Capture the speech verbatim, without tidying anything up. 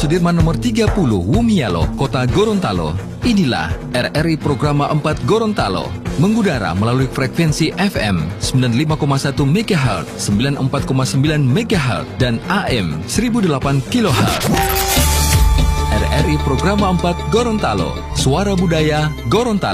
Sudirman nomor tiga puluh Wumialo, Kota Gorontalo. Inilah R R I Programa empat Gorontalo, mengudara melalui frekuensi F M sembilan puluh lima koma satu megahertz, sembilan puluh empat koma sembilan megahertz, dan A M seribu delapan kilohertz. R R I Programa empat Gorontalo, suara budaya Gorontalo.